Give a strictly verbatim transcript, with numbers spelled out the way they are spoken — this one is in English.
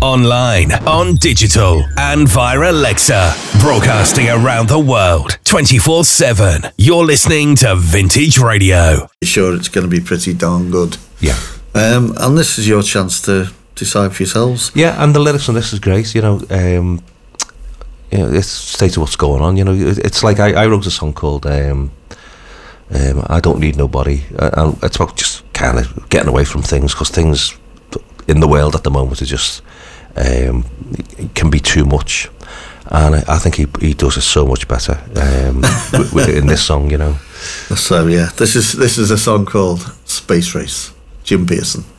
online, on digital, and via Alexa. Broadcasting around the world, twenty-four seven. You're listening to Vintage Radio. Sure, it's going to be pretty darn good. Yeah. Um, and this is your chance to decide for yourselves. Yeah, and the lyrics on this is great, you know. Um, you know, it states what's going on, you know. It's like I, I wrote a song called um, um, I Don't Need Nobody, and it's about just kind of getting away from things, because things in the world at the moment are just um, can be too much, and I, I think he he does it so much better um, with, with, in this song, you know. So yeah, this is this is a song called Space Race. Jim Pearson.